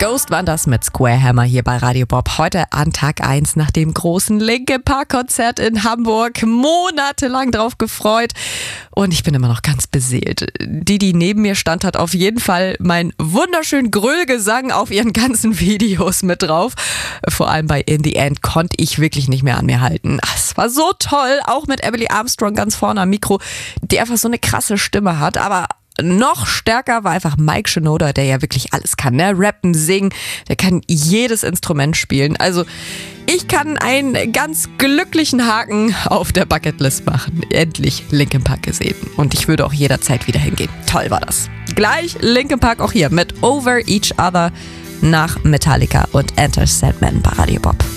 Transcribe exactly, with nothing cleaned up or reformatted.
Ghost waren das mit Square Hammer hier bei Radio Bob. Heute an Tag eins nach dem großen Linkin Park Konzert in Hamburg. Monatelang drauf gefreut und ich bin immer noch ganz beseelt. Die, die neben mir stand, hat auf jeden Fall meinen wunderschönen Gröhlgesang auf ihren ganzen Videos mit drauf. Vor allem bei In the End konnte ich wirklich nicht mehr an mir halten. Es war so toll, auch mit Emily Armstrong ganz vorne am Mikro, die einfach so eine krasse Stimme hat, aber noch stärker war einfach Mike Shinoda, der ja wirklich alles kann, ne? Rappen, singen, der kann jedes Instrument spielen. Also ich kann einen ganz glücklichen Haken auf der Bucketlist machen. Endlich Linkin Park gesehen. Und ich würde auch jederzeit wieder hingehen. Toll war das. Gleich Linkin Park auch hier mit Over Each Other nach Metallica und Enter Sandman bei Radio Bob.